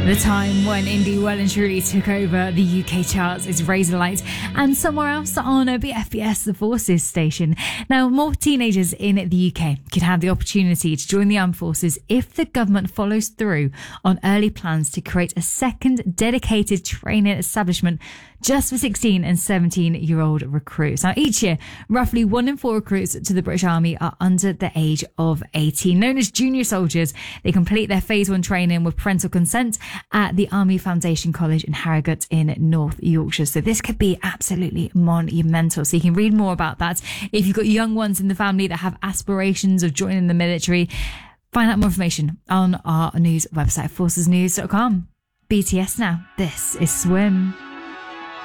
The time when indie well and truly took over the UK charts is Razorlight and Somewhere Else on BFBS The Forces station. Now, more teenagers in the UK could have the opportunity to join the armed forces if the government follows through on early plans to create a second dedicated training establishment just for 16 and 17-year-old recruits. Now, each year, roughly 1 in 4 recruits to the British Army are under the age of 18. Known as junior soldiers, they complete their Phase 1 training with parental consent at the Army Foundation College in Harrogate in North Yorkshire. So this could be absolutely monumental. So you can read more about that. If you've got young ones in the family that have aspirations of joining the military, find out more information on our news website, forcesnews.com. BTS now. This is Swim.